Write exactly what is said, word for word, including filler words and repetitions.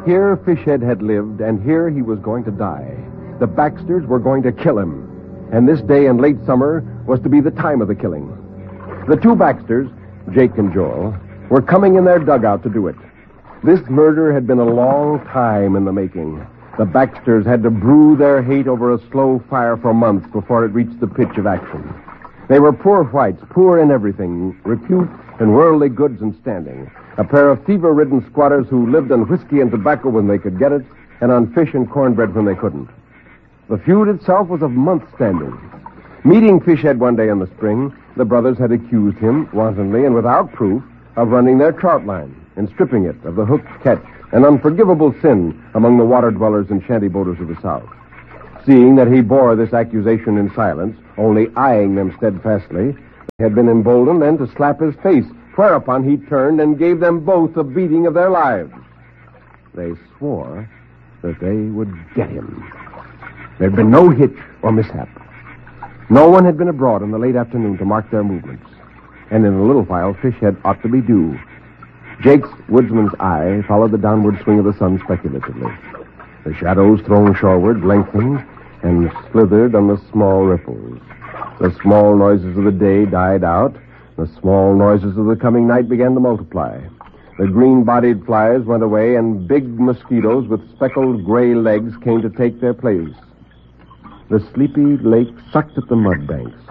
Here Fishhead had lived, and here he was going to die. The Baxters were going to kill him. And this day in late summer was to be the time of the killing. The two Baxters, Jake and Joel, were coming in their dugout to do it. This murder had been a long time in the making. The Baxters had to brew their hate over a slow fire for months before it reached the pitch of action. They were poor whites, poor in everything, repute and worldly goods and standing. A pair of fever-ridden squatters who lived on whiskey and tobacco when they could get it, and on fish and cornbread when they couldn't. The feud itself was of months' standing. Meeting Fishhead one day in the spring, the brothers had accused him, wantonly and without proof, of running their trout line and stripping it of the hooked catch, an unforgivable sin among the water dwellers and shanty boaters of the South. Seeing that he bore this accusation in silence, only eyeing them steadfastly, they had been emboldened then to slap his face, whereupon he turned and gave them both a beating of their lives. They swore that they would get him. There'd been no hitch or mishap. No one had been abroad in the late afternoon to mark their movements. And in a little while, Fishhead ought to be due. Jake's woodsman's eye followed the downward swing of the sun speculatively. The shadows thrown shoreward lengthened and slithered on the small ripples. The small noises of the day died out. The small noises of the coming night began to multiply. The green-bodied flies went away, and big mosquitoes with speckled gray legs came to take their place. The sleepy lake sucked at the mud banks.